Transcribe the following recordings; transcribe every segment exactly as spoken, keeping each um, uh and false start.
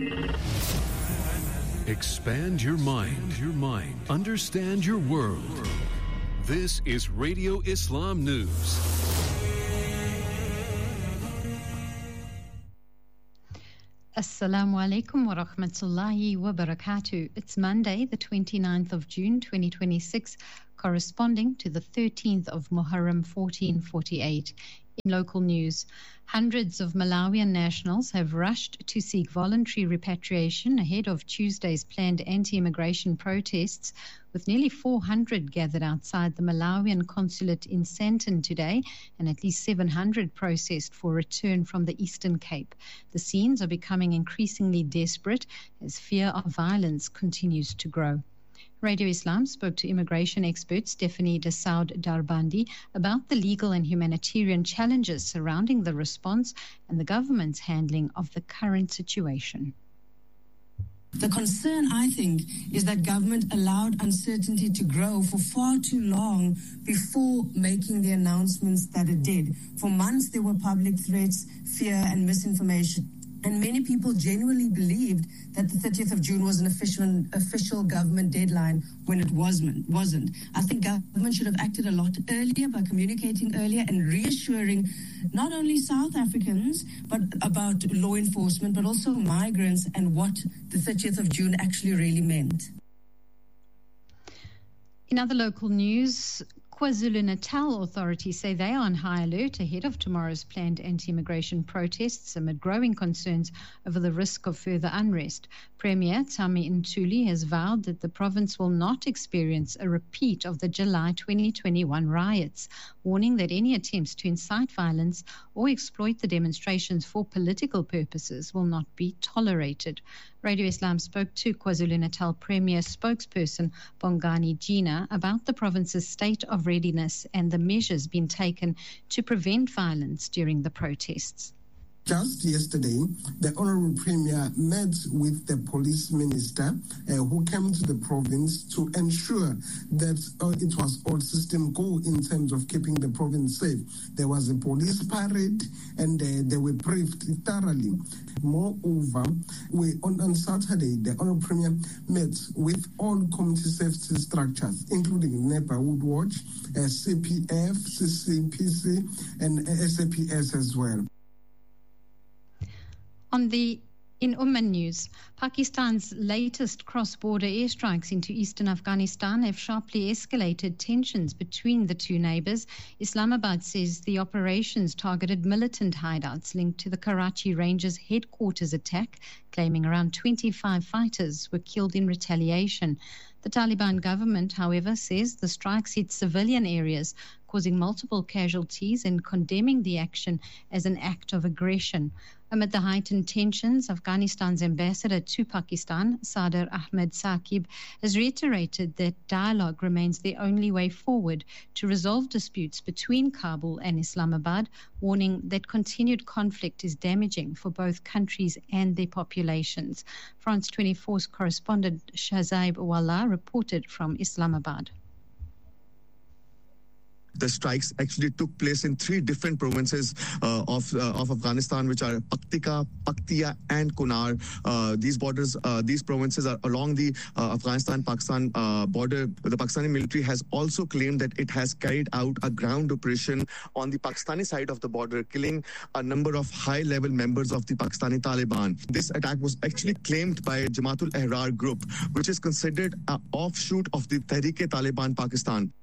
Expand your mind, your mind. Understand your world. This is Radio Islam News. Assalamu alaikum wa rahmatullahi wa barakatuh. It's Monday, the twenty-ninth of June, twenty twenty-six, corresponding to the thirteenth of Muharram, fourteen forty-eight. In local news, hundreds of Malawian nationals have rushed to seek voluntary repatriation ahead of Tuesday's planned anti-immigration protests, with nearly four hundred gathered outside the Malawian consulate in Sandton today and at least seven hundred processed for return from the Eastern Cape. The scenes are becoming increasingly desperate as fear of violence continues to grow. Radio Islam spoke to immigration expert Stephanie de Saud Darbandi about the legal and humanitarian challenges surrounding the response and the government's handling of the current situation. The concern, I think, is that government allowed uncertainty to grow for far too long before making the announcements that it did. For months, there were public threats, fear, and misinformation. And many people genuinely believed that the thirtieth of June was an official official government deadline when it wasn't. wasn't. I think government should have acted a lot earlier by communicating earlier and reassuring not only South Africans but about law enforcement, but also migrants and what the thirtieth of June actually really meant. In other local news, KwaZulu-Natal authorities say they are on high alert ahead of tomorrow's planned anti-immigration protests amid growing concerns over the risk of further unrest. Premier Tami Ntuli has vowed that the province will not experience a repeat of the July twenty twenty-one riots, warning that any attempts to incite violence or exploit the demonstrations for political purposes will not be tolerated. Radio Islam spoke to KwaZulu-Natal Premier spokesperson Bongani Gina about the province's state of readiness and the measures being taken to prevent violence during the protests. Just yesterday, the Honorable Premier met with the police minister uh, who came to the province to ensure that uh, it was all system go in terms of keeping the province safe. There was a police parade and uh, they were briefed thoroughly. Moreover, we, on, on Saturday, the Honorable Premier met with all community safety structures, including NEPA, Woodwatch, uh, C P F, C C P C, and uh, S A P S as well. On the In Umman news, Pakistan's latest cross-border airstrikes into eastern Afghanistan have sharply escalated tensions between the two neighbours. Islamabad says the operations targeted militant hideouts linked to the Karachi Rangers headquarters attack, claiming around twenty-five fighters were killed in retaliation. The Taliban government, however, says the strikes hit civilian areas, causing multiple casualties and condemning the action as an act of aggression. Amid the heightened tensions, Afghanistan's ambassador to Pakistan, Sadr Ahmed Saqib, has reiterated that dialogue remains the only way forward to resolve disputes between Kabul and Islamabad, warning that continued conflict is damaging for both countries and their populations. France twenty-four's correspondent Shazaib Wallah reported from Islamabad. The strikes actually took place in three different provinces uh, of uh, of Afghanistan, which are Paktika, Paktia, and Kunar. Uh, these borders, uh, these provinces are along the uh, Afghanistan-Pakistan uh, border. The Pakistani military has also claimed that it has carried out a ground operation on the Pakistani side of the border, killing a number of high-level members of the Pakistani Taliban. This attack was actually claimed by Jamaat-ul-Ahrar group, which is considered an offshoot of the Tehreek-e-Taliban Pakistan.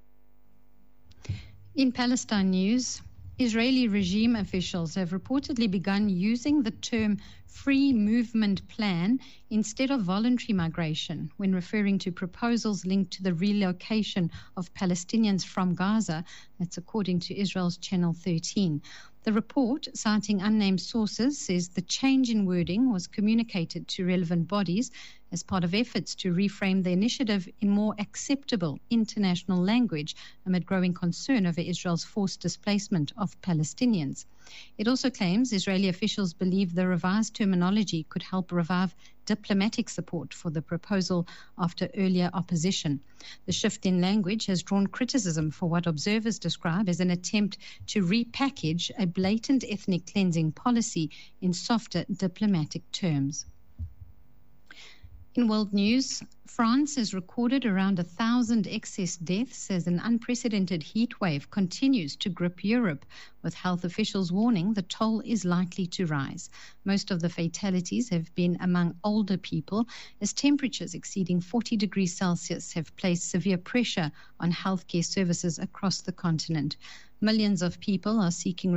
In Palestine news, Israeli regime officials have reportedly begun using the term free movement plan instead of voluntary migration when referring to proposals linked to the relocation of Palestinians from Gaza. That's according to Israel's Channel thirteen. The report, citing unnamed sources, says the change in wording was communicated to relevant bodies as part of efforts to reframe the initiative in more acceptable international language amid growing concern over Israel's forced displacement of Palestinians. It also claims Israeli officials believe the revised terminology could help revive diplomatic support for the proposal after earlier opposition. The shift in language has drawn criticism for what observers describe as an attempt to repackage a blatant ethnic cleansing policy in softer diplomatic terms. In world news, France has recorded around a thousand excess deaths as an unprecedented heat wave continues to grip Europe, with health officials warning the toll is likely to rise. Most of the fatalities have been among older people, as temperatures exceeding forty degrees Celsius have placed severe pressure on healthcare services across the continent. Millions of people are seeking